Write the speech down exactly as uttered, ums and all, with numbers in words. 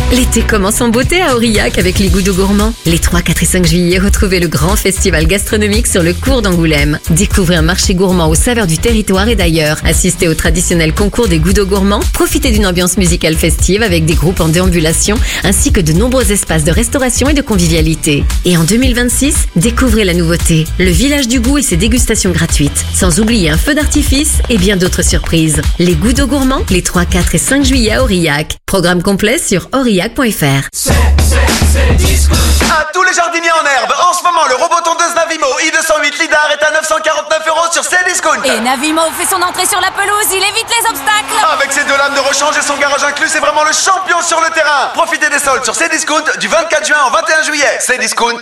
L'été commence en beauté à Aurillac avec les Goudots gourmands. Les trois, quatre et cinq juillet, retrouvez le grand festival gastronomique sur le cours d'Angoulême. Découvrez un marché gourmand aux saveurs du territoire et d'ailleurs. Assistez au traditionnel concours des Goudots gourmands. Profitez d'une ambiance musicale festive avec des groupes en déambulation ainsi que de nombreux espaces de restauration et de convivialité. Et en deux mille vingt-six, découvrez la nouveauté, le village du goût et ses dégustations gratuites. Sans oublier un feu d'artifice et bien d'autres surprises. Les Goudots gourmands, les trois, quatre et cinq juillet à Aurillac. Programme complet sur aurillac point f r. C'est, c'est, c'est Discount. À tous les jardiniers en herbe, en ce moment, le robot tondeuse Navimo i deux cent huit Lidar est à neuf cent quarante-neuf euros sur Cdiscount. Et Navimo fait son entrée sur la pelouse, il évite les obstacles. Avec ses deux lames de rechange et son garage inclus, c'est vraiment le champion sur le terrain. Profitez des soldes sur Cdiscount du vingt-quatre juin au vingt et un juillet. Cdiscount,